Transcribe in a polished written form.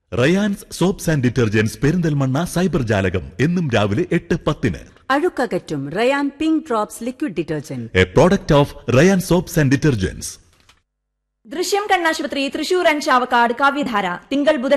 Rayan's soaps and detergents Perinthalmanna cyber ജാലകം എന്നും രാവിലെ 8:10. അഴുക്കകറ്റും Ryan pink drops liquid detergent, A product of Ryan soaps and detergents. ദൃശ്യം കണ്ണാശുപത്രി Thrissur and Chavakkad കാവ്യധാര തിങ്കൾ ബുധൻ